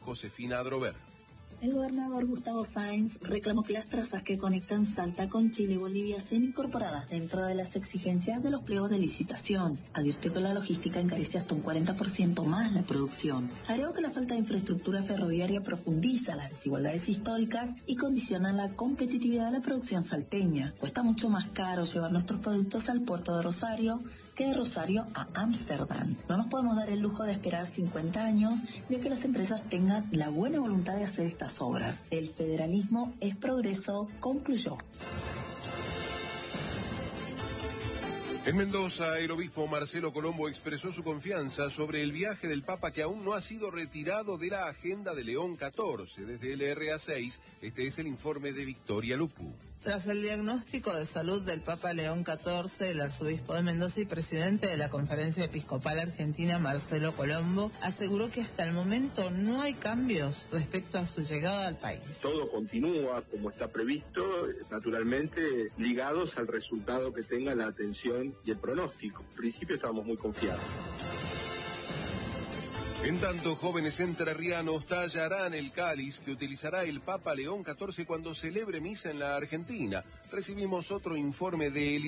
Josefina Adrover. El gobernador Gustavo Sáenz reclamó que las trazas que conectan Salta con Chile y Bolivia sean incorporadas dentro de las exigencias de los pliegos de licitación. Advirtió que la logística encarece hasta un 40% más la producción. Agregó que la falta de infraestructura ferroviaria profundiza las desigualdades históricas y condiciona la competitividad de la producción salteña. Cuesta mucho más caro llevar nuestros productos al puerto de Rosario que de Rosario a Ámsterdam. No nos podemos dar el lujo de esperar 50 años de que las empresas tengan la buena voluntad de hacer estas obras. El federalismo es progreso, concluyó. En Mendoza, el obispo Marcelo Colombo expresó su confianza sobre el viaje del Papa que aún no ha sido retirado de la agenda de León XIV. Desde el RA6, este es el informe de Victoria Lupu. Tras el diagnóstico de salud del Papa León XIV, el arzobispo de Mendoza y presidente de la Conferencia Episcopal Argentina, Marcelo Colombo, aseguró que hasta el momento no hay cambios respecto a su llegada al país. Todo continúa como está previsto, naturalmente ligados al resultado que tenga la atención y el pronóstico. En principio estamos muy confiados. En tanto, jóvenes entrerrianos tallarán el cáliz que utilizará el Papa León XIV cuando celebre misa en la Argentina. Recibimos otro informe de